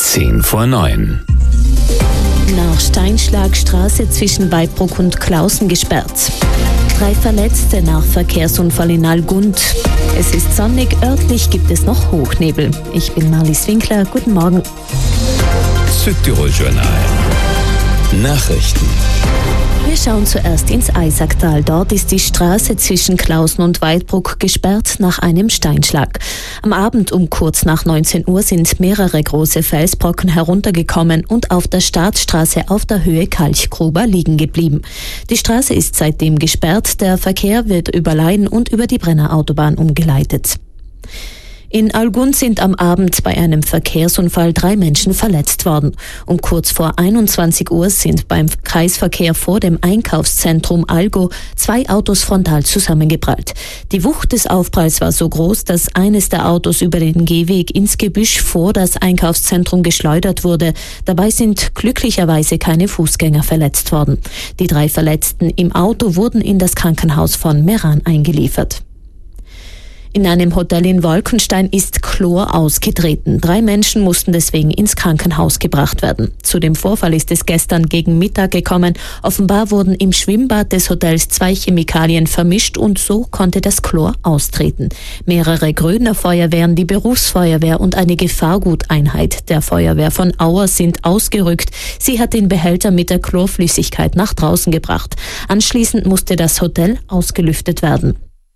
8:10 Nach Steinschlag Straße zwischen Weidbruck und Klausen gesperrt. 3 Verletzte nach Verkehrsunfall in Algund. Es ist sonnig, örtlich gibt es noch Hochnebel. Ich bin Marlies Winkler, guten Morgen. Südtirol-Journal. Nachrichten. Wir schauen zuerst ins Eisacktal. Dort ist die Straße zwischen Klausen und Weidbruck gesperrt nach einem Steinschlag. Am Abend um kurz nach 19 Uhr sind mehrere große Felsbrocken heruntergekommen und auf der Staatsstraße auf der Höhe Kalchgruber liegen geblieben. Die Straße ist seitdem gesperrt. Der Verkehr wird über Leiden und über die Brennerautobahn umgeleitet. In Algund sind am Abend bei einem Verkehrsunfall 3 Menschen verletzt worden. Um kurz vor 21 Uhr sind beim Kreisverkehr vor dem Einkaufszentrum Algo 2 Autos frontal zusammengeprallt. Die Wucht des Aufpralls war so groß, dass eines der Autos über den Gehweg ins Gebüsch vor das Einkaufszentrum geschleudert wurde. Dabei sind glücklicherweise keine Fußgänger verletzt worden. Die 3 Verletzten im Auto wurden in das Krankenhaus von Meran eingeliefert. In einem Hotel in Wolkenstein ist Chlor ausgetreten. 3 Menschen mussten deswegen ins Krankenhaus gebracht werden. Zu dem Vorfall ist es gestern gegen Mittag gekommen. Offenbar wurden im Schwimmbad des Hotels 2 Chemikalien vermischt und so konnte das Chlor austreten. Mehrere Grödner Feuerwehren, die Berufsfeuerwehr und eine Gefahrguteinheit der Feuerwehr von Auer sind ausgerückt. Sie hat den Behälter mit der Chlorflüssigkeit nach draußen gebracht. Anschließend musste das Hotel ausgelüftet werden.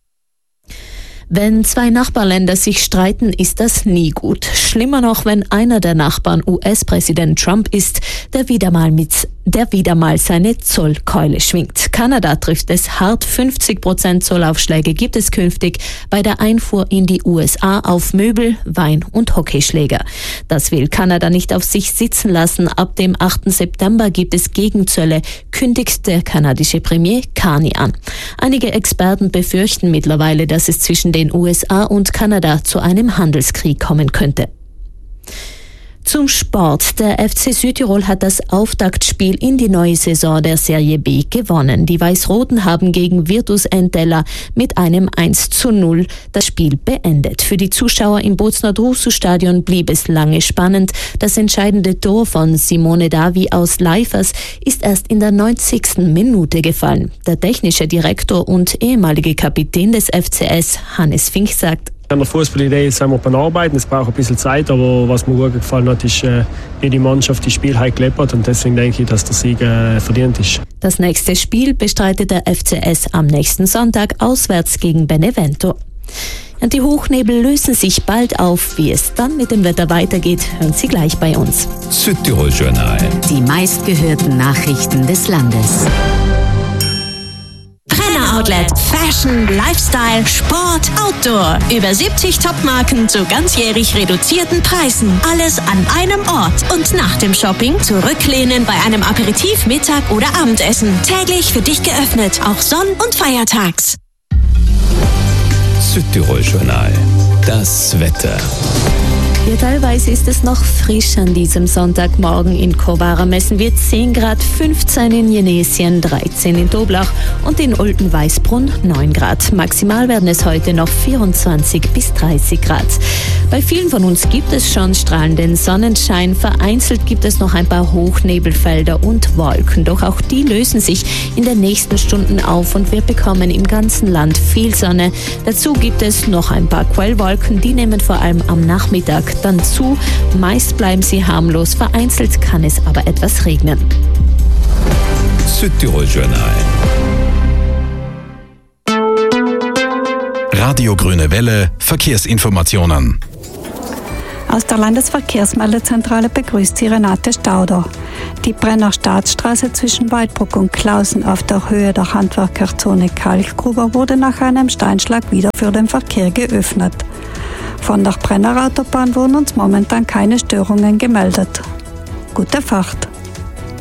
Wenn 2 Nachbarländer sich streiten, ist das nie gut. Schlimmer noch, wenn einer der Nachbarn US-Präsident Trump ist, der wieder mal seine Zollkeule schwingt. Kanada trifft es hart. 50% Zollaufschläge gibt es künftig bei der Einfuhr in die USA auf Möbel, Wein und Hockeyschläger. Das will Kanada nicht auf sich sitzen lassen. Ab dem 8. September gibt es Gegenzölle, kündigt der kanadische Premier Carney an. Einige Experten befürchten mittlerweile, dass es zwischen den USA und Kanada zu einem Handelskrieg kommen könnte. Zum Sport. Der FC Südtirol hat das Auftaktspiel in die neue Saison der Serie B gewonnen. Die Weiß-Roten haben gegen Virtus Entella mit einem 1:0 das Spiel beendet. Für die Zuschauer im Botsnor-Drusu-Stadion blieb es lange spannend. Das entscheidende Tor von Simone Davi aus Leifers ist erst in der 90. Minute gefallen. Der technische Direktor und ehemalige Kapitän des FCS, Hannes Fink, sagt: An der Fußballidee sind wir beim Arbeiten, es braucht ein bisschen Zeit, aber was mir gut gefallen hat, ist, wie die Mannschaft das Spiel heute gelebt hat und deswegen denke ich, dass der Sieg verdient ist. Das nächste Spiel bestreitet der FCS am nächsten Sonntag auswärts gegen Benevento. Und die Hochnebel lösen sich bald auf. Wie es dann mit dem Wetter weitergeht, hören Sie gleich bei uns. Südtirol-Journal. Die meistgehörten Nachrichten des Landes. Outlet. Fashion, Lifestyle, Sport, Outdoor. Über 70 Top-Marken zu ganzjährig reduzierten Preisen. Alles an einem Ort. Und nach dem Shopping zurücklehnen bei einem Aperitif, Mittag oder Abendessen. Täglich für dich geöffnet, auch sonn- und feiertags. Südtirol-Journal. Das Wetter. Ja, teilweise ist es noch frisch an diesem Sonntagmorgen. In Kobara messen wir 10 Grad, 15 in Jenesien, 13 in Toblach und in Olten-Weißbrunn 9 Grad. Maximal werden es heute noch 24 bis 30 Grad. Bei vielen von uns gibt es schon strahlenden Sonnenschein. Vereinzelt gibt es noch ein paar Hochnebelfelder und Wolken. Doch auch die lösen sich in den nächsten Stunden auf und wir bekommen im ganzen Land viel Sonne. Dazu gibt es noch ein paar Quellwolken, die nehmen vor allem am Nachmittag dann zu. Meist bleiben sie harmlos, vereinzelt kann es aber etwas regnen. Südtirol-Journal. Radio Grüne Welle, Verkehrsinformationen. Aus der Landesverkehrsmeldezentrale begrüßt Sie Renate Stauder. Die Brenner Staatsstraße zwischen Weidbruck und Klausen auf der Höhe der Handwerkerzone Kalchgruber wurde nach einem Steinschlag wieder für den Verkehr geöffnet. Von der Brennerautobahn wurden uns momentan keine Störungen gemeldet. Gute Fahrt!